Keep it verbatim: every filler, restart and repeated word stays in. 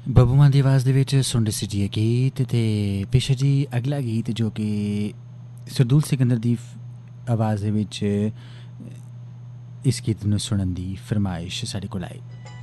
ਬੱਬੂ ਮਾਨ ਦੀ ਆਵਾਜ਼ ਦੇ ਵਿੱਚ ਸੁਣ ਰਹੇ ਸੀ ਜੀ ਇਹ ਗੀਤ। ਅਤੇ ਪਿੱਛੇ ਜੀ ਅਗਲਾ ਗੀਤ ਜੋ ਕਿ ਸਰਦੂਲ ਸਿਕੰਦਰ ਦੀ ਫ- ਆਵਾਜ਼ ਦੇ ਵਿੱਚ ਇਸ ਗੀਤ ਨੂੰ ਸੁਣਨ ਦੀ ਫਰਮਾਇਸ਼ ਸਾਡੇ ਕੋਲ ਆਈ।